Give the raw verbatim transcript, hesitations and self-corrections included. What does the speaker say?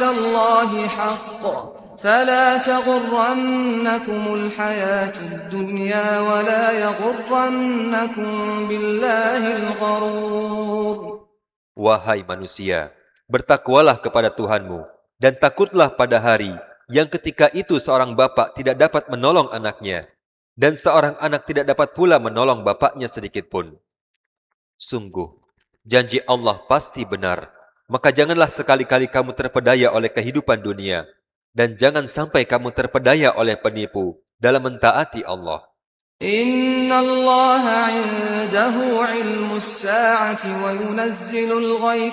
الله حق فلا تغرنكم الحياة الدنيا ولا يغرنكم بالله الغرور. Wahai manusia, bertakwalah kepada Tuhanmu, dan takutlah pada hari yang ketika itu seorang bapak tidak dapat menolong anaknya, dan seorang anak tidak dapat pula menolong bapaknya sedikitpun. Sungguh, janji Allah pasti benar, maka janganlah sekali-kali kamu terpedaya oleh kehidupan dunia, dan jangan sampai kamu terpedaya oleh penipu dalam mentaati Allah. إن الله عنده علم الساعة وينزل الغيث